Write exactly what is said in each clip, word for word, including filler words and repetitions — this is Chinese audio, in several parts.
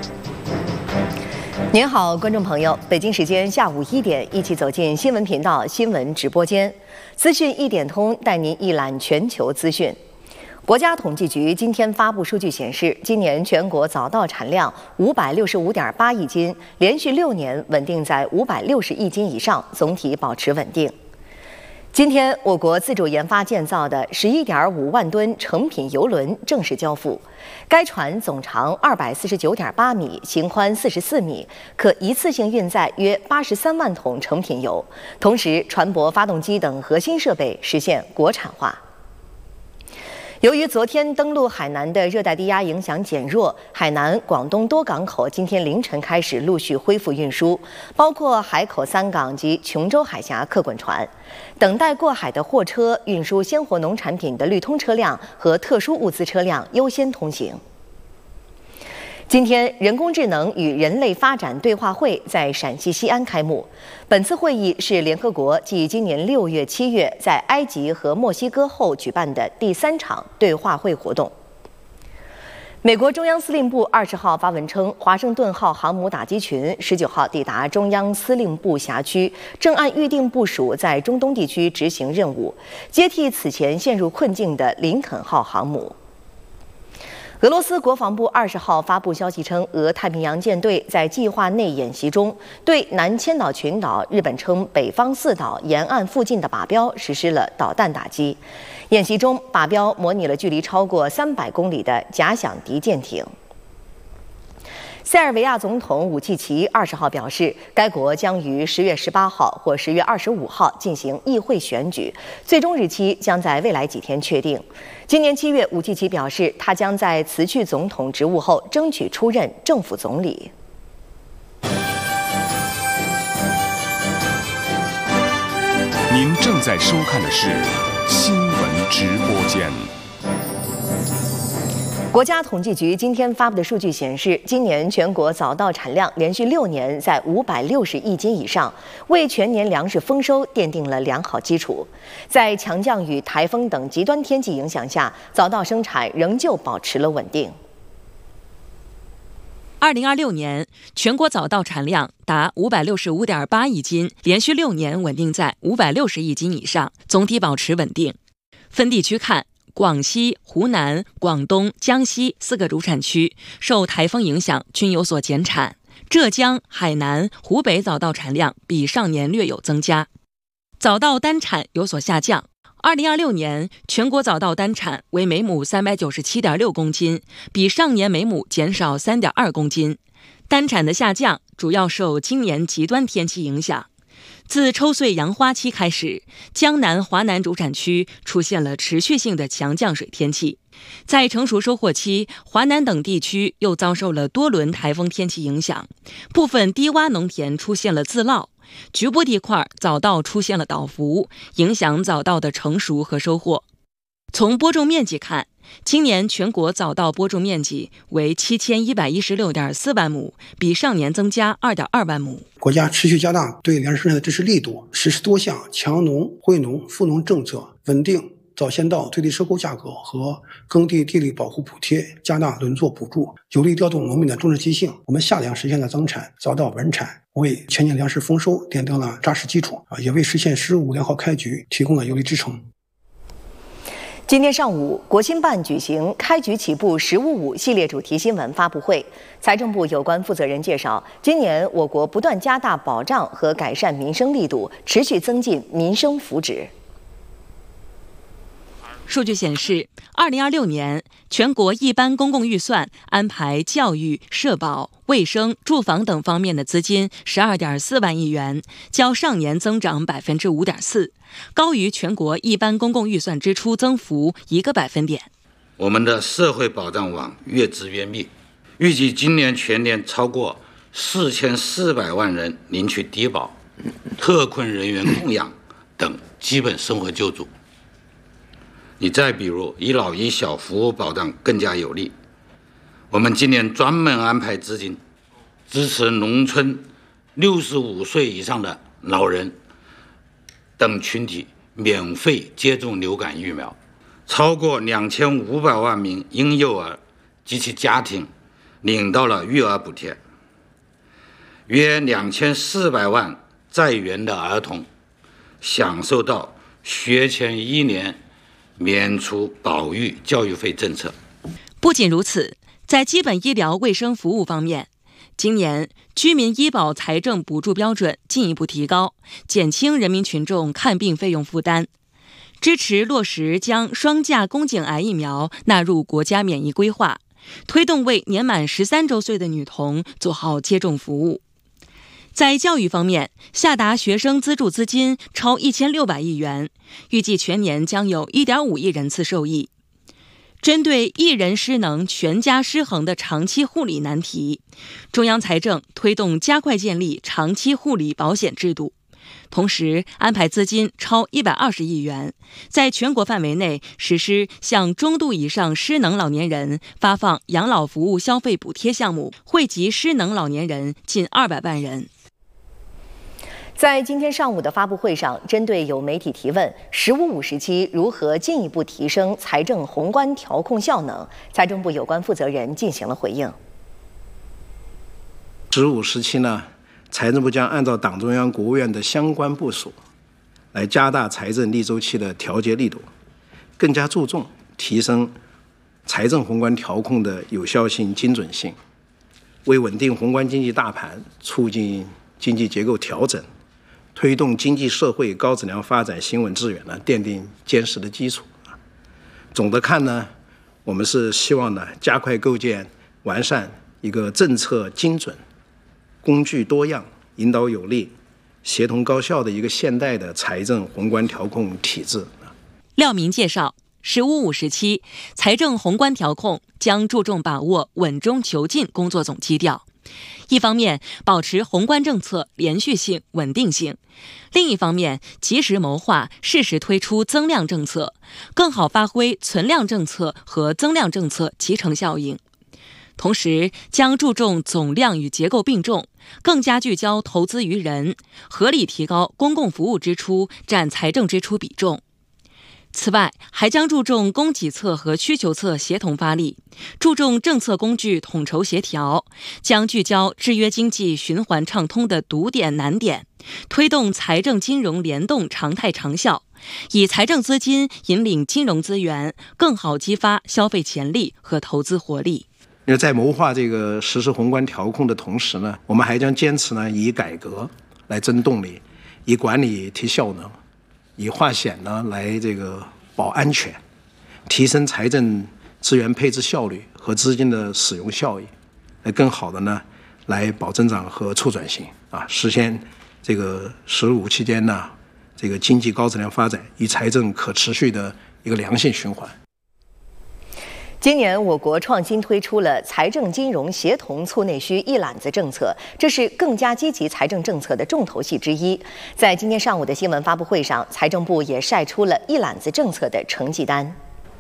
您好，观众朋友，北京时间下午一点，一起走进新闻频道新闻直播间，资讯一点通，带您一览全球资讯。国家统计局今天发布数据显示，今年全国早稻产量五百六十五点八亿斤，连续六年稳定在五百六十亿斤以上，总体保持稳定。今天，我国自主研发建造的十一点五万吨成品邮轮正式交付。该船总长二百四十九点八米，行宽四十四米，可一次性运载约八十三万桶成品油。同时，船舶发动机等核心设备实现国产化。由于昨天登陆海南的热带低压影响减弱，海南、广东多港口今天凌晨开始陆续恢复运输，包括海口三港及琼州海峡客滚船。等待过海的货车、运输鲜活农产品的绿通车辆和特殊物资车辆优先通行。今天，人工智能与人类发展对话会在陕西西安开幕。本次会议是联合国继今年六月、七月在埃及和墨西哥后举办的第三场对话会活动。美国中央司令部二十号发文称，华盛顿号航母打击群十九号抵达中央司令部辖区，正按预定部署在中东地区执行任务，接替此前陷入困境的林肯号航母。俄罗斯国防部二十号发布消息称，俄太平洋舰队在计划内演习中，对南千岛群岛（日本称北方四岛）沿岸附近的靶标实施了导弹打击。演习中，靶标模拟了距离超过三百公里的假想敌舰艇。塞尔维亚总统武契奇二十号表示，该国将于十月十八号或十月二十五号进行议会选举，最终日期将在未来几天确定。今年七月，武契奇表示，他将在辞去总统职务后争取出任政府总理。 您正在收看的是新闻直播间。 国家统计局今天发布的数据显示，今年全国早稻产量连续六年在五百六十亿斤以上，为全年粮食丰收奠定了良好基础。在强降雨、台风等极端天气影响下，早稻生产仍旧保持了稳定。 二零二六年，全国早稻产量达五百六十五点八亿斤，连续六年稳定在五百六十亿斤以上，总体保持稳定。分地区看，广西、湖南、广东、江西四个主产区受台风影响均有所减产，浙江、海南、湖北早稻产量比上年略有增加，早稻单产有所下降。二零二六年全国早稻单产为每亩三百九十七点六公斤，比上年每亩减少三点二公斤。单产的下降主要受今年极端天气影响。自抽穗扬花期开始，江南、华南主产区出现了持续性的强降水天气。在成熟收获期，华南等地区又遭受了多轮台风天气影响，部分低洼农田出现了自涝，局部地块早稻出现了倒伏，影响早稻的成熟和收获。从播种面积看，今年全国早稻播种面积为七千一百一十六点四万亩，比上年增加二点二万亩。 国家持续加大对粮食生产的支持力度，实施多项强农、惠农、富农政策，稳定早先稻最低收购价格和耕地地力保护补贴，加大轮作补助，有力调动农民的种植积性。我们夏粮实现了增产，早稻稳产，为全年粮食丰收奠定了扎实基础，也为实现“十五”良好开局提供了有力支撑。 今天上午，国新办举行开局起步“十五五”系列主题新闻发布会。财政部有关负责人介绍，今年我国不断加大保障和改善民生力度，持续增进民生福祉。 数据显示，二零二六年全国一般公共预算安排教育、社保、卫生、住房等方面的资金十二点四万亿元，较上年增长百分之五点四，高于全国一般公共预算支出增幅一个百分点。 我们的社会保障网越织越密，预计今年全年超过四千四百万人领取低保、特困人员供养等基本生活救助。你再比如一老一小服务保障更加有力，我们今年专门安排资金支持农村六十五岁以上的老人等群体免费接种流感疫苗，超过两千五百万名婴幼儿及其家庭领到了育儿补贴，约两千四百万在园的儿童享受到学前一年免除保育教育费政策。 不仅如此，在基本医疗卫生服务方面，今年居民医保财政补助标准进一步提高，减轻人民群众看病费用负担，支持落实将双价宫颈癌疫苗纳入国家免疫规划，推动为年满十三周岁的女童做好接种服务。在教育方面，下达学生资助资金超一千六百亿元，预计全年将有一点五亿人次受益。针对一人失能、全家失衡的长期护理难题，中央财政推动加快建立长期护理保险制度，同时安排资金超一百二十亿元，在全国范围内实施向中度以上失能老年人发放养老服务消费补贴项目，惠及失能老年人近二百万人。 在今天上午的发布会上，针对有媒体提问“十五五”时期如何进一步提升财政宏观调控效能，财政部有关负责人进行了回应。 十五时期呢，财政部将按照党中央、国务院的相关部署，来加大财政逆周期的调节力度，更加注重提升财政宏观调控的有效性、精准性，为稳定宏观经济大盘、促进经济结构调整、推动经济社会高质量发展行稳致远呢，奠定坚实的基础。总的看呢，我们是希望呢，加快构建完善一个政策精准、工具多样、引导有力、协同高效的一个现代的财政宏观调控体制。 廖明介绍，十五五时期，财政宏观调控将注重把握稳中求进工作总基调。一方面保持宏观政策连续性、稳定性，另一方面及时谋划、适时推出增量政策，更好发挥存量政策和增量政策集成效应。同时将注重总量与结构并重，更加聚焦投资于人，合理提高公共服务支出占财政支出比重。此外，还将注重供给侧和需求侧协同发力，注重政策工具统筹协调，将聚焦制约经济循环畅通的堵点难点，推动财政金融联动常态长效，以财政资金引领金融资源，更好激发消费潜力和投资活力。 因为在谋划这个实施宏观调控的同时呢，我们还将坚持呢以改革来增动力，以管理提效能，以化险呢来这个保安全，提升财政资源配置效率和资金的使用效益，来更好的呢来保增长和促转型啊，实现这个“十五”期间呢这个经济高质量发展与财政可持续的一个良性循环。 今年我国创新推出了财政金融协同促内需一揽子政策，这是更加积极财政政策的重头戏之一。在今天上午的新闻发布会上，财政部也晒出了一揽子政策的成绩单。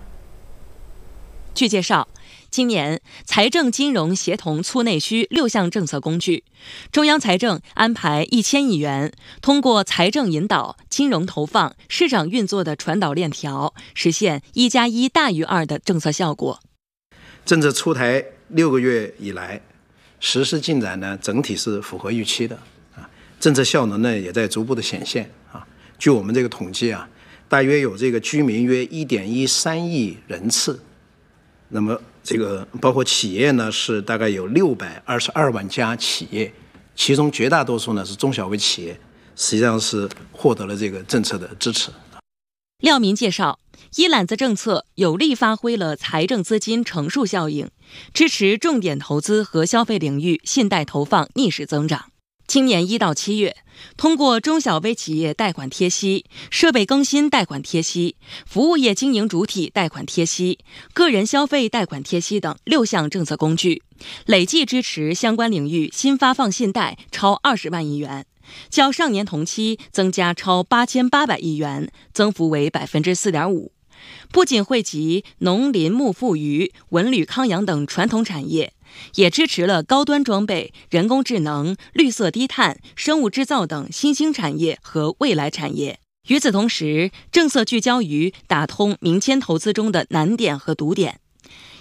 据介绍，今年财政金融协同促内需六项政策工具，中央财政安排一千亿元，通过财政引导、金融投放、市场运作的传导链条，实现一加一大于二的政策效果。 政策出台六个月以来，实施进展呢整体是符合预期的啊，政策效能呢也在逐步的显现啊。据我们这个统计啊，大约有这个居民约一点一三亿人次。那么这个包括企业呢，是大概有六百二十二万家企业，其中绝大多数呢是中小微企业，实际上是获得了这个政策的支持。 廖明介绍，一揽子政策有力发挥了财政资金乘数效应，支持重点投资和消费领域信贷投放逆势增长。今年一到七月，通过中小微企业贷款贴息、设备更新贷款贴息、服务业经营主体贷款贴息、个人消费贷款贴息等六项政策工具，累计支持相关领域新发放信贷超二十万亿元，较上年同期增加超八千八百亿元，增幅为百分之四点五。不仅惠及农林牧副渔、文旅康养等传统产业，也支持了高端装备、人工智能、绿色低碳、生物制造等新兴产业和未来产业。与此同时，政策聚焦于打通民间投资中的难点和堵点。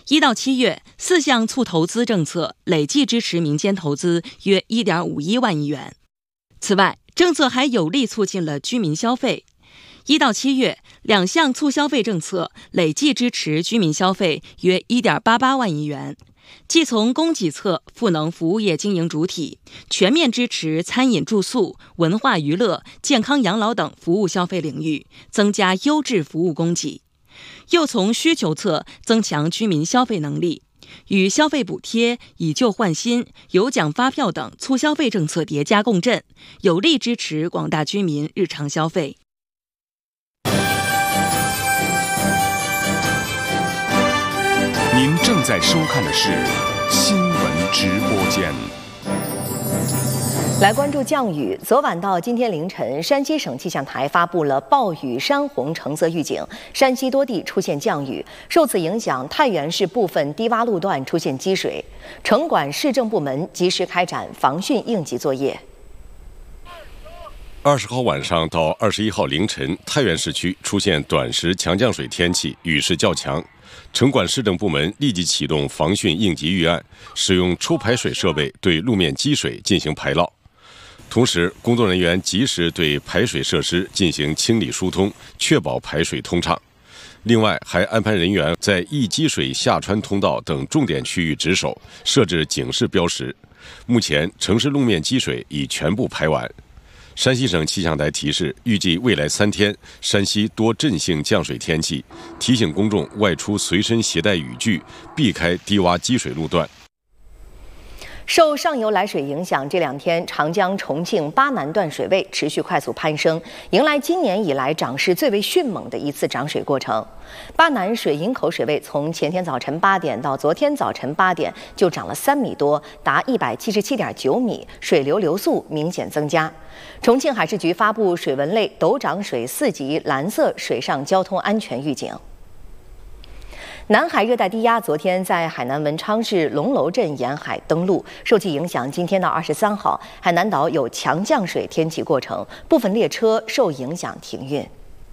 一到七月，四项促投资政策累计支持民间投资约 一点五一万亿元。此外，政策还有力促进了居民消费。一到七月，两项促消费政策累计支持居民消费约 一点八八万亿元，既从供给侧赋能服务业经营主体，全面支持餐饮住宿、文化娱乐、健康养老等服务消费领域，增加优质服务供给；又从需求侧增强居民消费能力，与消费补贴、以旧换新、有奖发票等促消费政策叠加共振，有力支持广大居民日常消费。 您正在收看的是新闻直播间。 来关注降雨。昨晚到今天凌晨，山西省气象台发布了暴雨山洪橙色预警，山西多地出现降雨，受此影响，太原市部分低洼路段出现积水，城管市政部门及时开展防汛应急作业。 二十号晚上到二十一号凌晨，太原市区出现短时强降水天气，雨势较强。城管市政部门立即启动防汛应急预案，使用抽排水设备对路面积水进行排涝。同时，工作人员及时对排水设施进行清理疏通，确保排水通畅。另外，还安排人员在易积水下穿通道等重点区域值守，设置警示标识。目前，城市路面积水已全部排完。山西省气象台提示，预计未来三天山西多阵性降水天气，提醒公众外出随身携带雨具，避开低洼积水路段。 受上游来水影响，这两天长江重庆巴南段水位持续快速攀升，迎来今年以来涨势最为迅猛的一次涨水过程。巴南水营口水位从前天早晨八点到昨天早晨八点就涨了三米多，达一百七十七点九米，水流流速明显增加。重庆海事局发布水文类陡涨水四级蓝色水上交通安全预警。南海热带低压昨天在海南文昌市龙楼镇沿海登陆，受其影响，今天到二十三号，海南岛有强降水天气过程，部分列车受影响停运。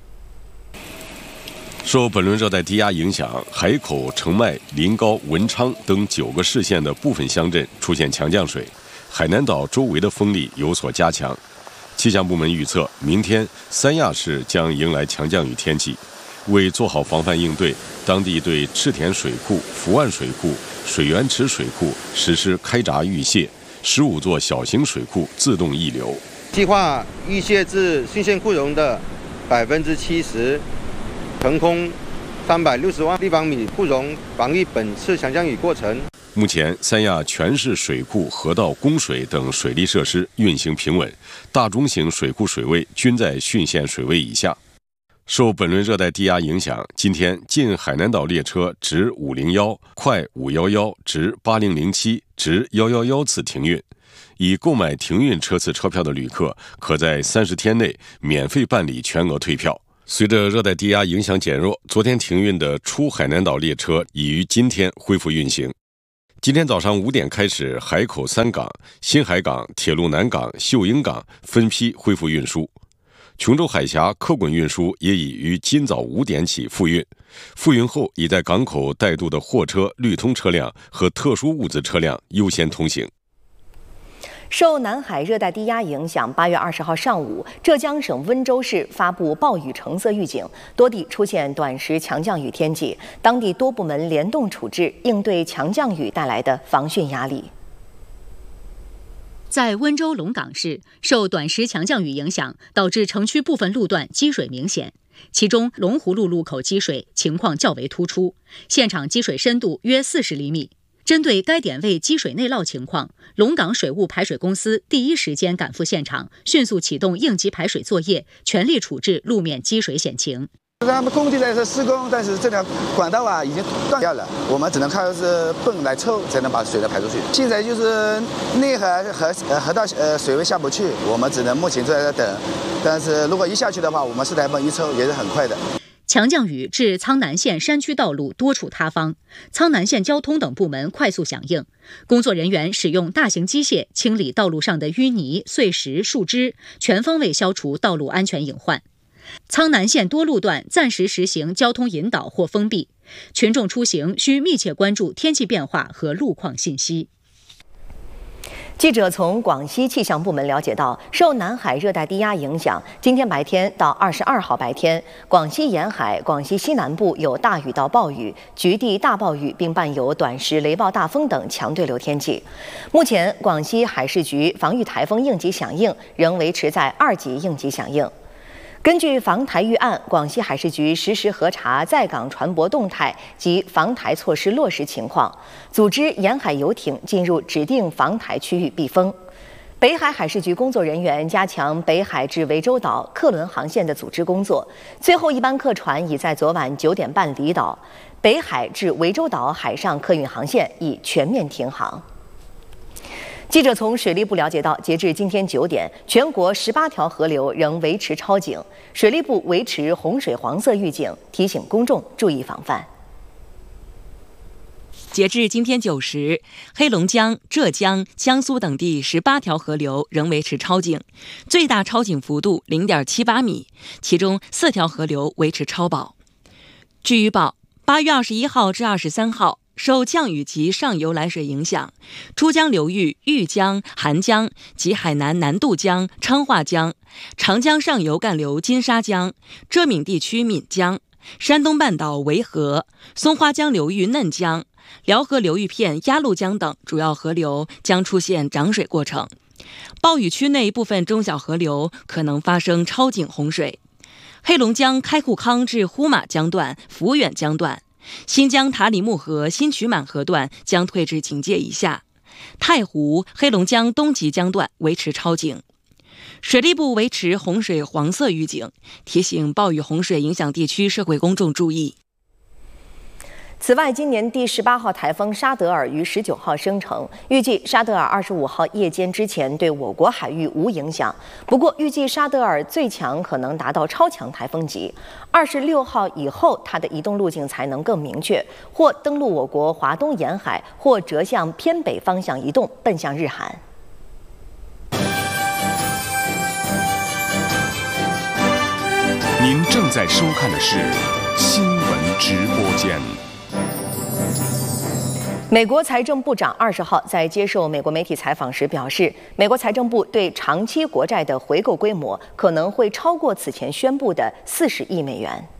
受本轮热带低压影响，海口、澄迈、临高、文昌等九个市县的部分乡镇出现强降水，海南岛周围的风力有所加强。气象部门预测，明天三亚市将迎来强降雨天气。为做好防范应对，当地对赤田水库、福岸水库、水源池水库实施开闸预泄，十五座小型水库自动溢流。 计划预泄至浚县库容的百分之七十，腾空三百六十万立方米库容，防御本次强降雨过程。 目前，三亚全市水库、河道、供水等水利设施运行平稳，大中型水库水位均在浚县水位以下。受本轮热带低压影响，今天进海南岛列车直五零一、快五一一、直八零零七、直一一一次停运。已购买停运车次车票的旅客，可在三十天内免费办理全额退票。随着热带低压影响减弱，昨天停运的出海南岛列车已于今天恢复运行。今天早上五点开始，海口三港、新海港、铁路南港、秀英港分批恢复运输。琼州海峡客滚运输也已于今早五点起复运，复运后已在港口带渡的货车、绿通车辆和特殊物资车辆优先通行。 受南海热带低压影响，八月二十号上午，浙江省温州市发布暴雨橙色预警，多地出现短时强降雨天气，当地多部门联动处置，应对强降雨带来的防汛压力。 在温州龙岗市，受短时强降雨影响，导致城区部分路段积水明显，其中龙湖路路口积水情况较为突出，现场积水深度约四十厘米。针对该点位积水内涝情况，龙岗水务排水公司第一时间赶赴现场，迅速启动应急排水作业，全力处置路面积水险情。 他们工地在这施工，但是这条管道啊已经断掉了，我们只能靠是泵来抽，才能把水呢排出去。现在就是内河河呃河道呃水位下不去，我们只能目前就在这等。但是如果一下去的话，我们四台泵一抽也是很快的。 强降雨致苍南县山区道路多处塌方，苍南县交通等部门快速响应，工作人员使用大型机械清理道路上的淤泥、碎石、树枝，全方位消除道路安全隐患。苍南县多路段暂时实行交通引导或封闭， 群众出行需密切关注天气变化和路况信息。 记者从广西气象部门了解到，受南海热带低压影响，今天白天到二十二号白天，广西沿海、广西西南部有大雨到暴雨、局地大暴雨，并伴有短时雷暴大风等强对流天气。目前，广西海事局防御台风应急响应仍维持在二级应急响应。根据防台预案，广西海事局实时核查在港船舶动态及防台措施落实情况，组织沿海游艇进入指定防台区域避风。北海海事局工作人员加强北海至涠洲岛客轮航线的组织工作，最后一班客船已在昨晚九点半离岛，北海至涠洲岛海上客运航线已全面停航。记者从水利部了解到，截至今天九点，全国十八条河流仍维持超警，水利部维持洪水黄色预警，提醒公众注意防范。 截至今天九时，黑龙江、浙江、江苏等地十八条河流仍维持超警，最大超警幅度零点七八米，其中四条河流维持超保。据预报，八月二十一号至二十三号。受降雨及上游来水影响，珠江流域玉江、韩江及海南南渡江、昌化江、长江上游干流金沙江、浙闽地区闽江、山东半岛维河、松花江流域嫩江、辽河流域片鸭绿江等主要河流将出现涨水过程。暴雨区内部分中小河流可能发生超警洪水。黑龙江开库康至呼玛江段、抚远江段。新疆塔里木河新曲满河段将退至警戒以下，太湖、黑龙江东极江段维持超警。水利部维持洪水黄色预警，提醒暴雨洪水影响地区社会公众注意。 此外，今年第十八号台风沙德尔于十九号生成，预计沙德尔二十五号夜间之前对我国海域无影响。不过，预计沙德尔最强可能达到超强台风级。二十六号以后，它的移动路径才能更明确，或登陆我国华东沿海，或折向偏北方向移动，奔向日韩。 您正在收看的是新闻直播间。 美国财政部长二十号在接受美国媒体采访时表示，美国财政部对长期国债的回购规模可能会超过此前宣布的四十亿美元。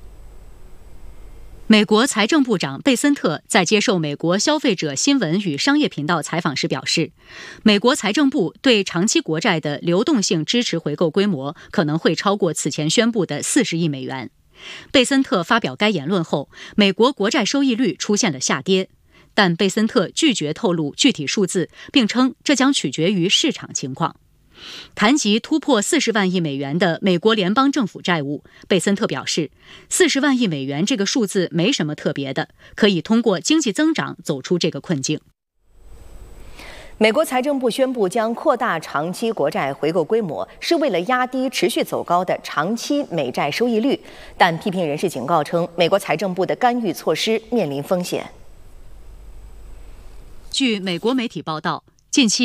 美国财政部长贝森特在接受美国消费者新闻与商业频道采访时表示，美国财政部对长期国债的流动性支持回购规模可能会超过此前宣布的四十亿美元。贝森特发表该言论后，美国国债收益率出现了下跌。但贝森特拒绝透露具体数字，并称这将取决于市场情况。谈及突破四十万亿美元的美国联邦政府债务，贝森特表示，四十万亿美元这个数字没什么特别的，可以通过经济增长走出这个困境。 美国财政部宣布将扩大长期国债回购规模，是为了压低持续走高的长期美债收益率，但批评人士警告称，美国财政部的干预措施面临风险。 据美国媒体报道，近期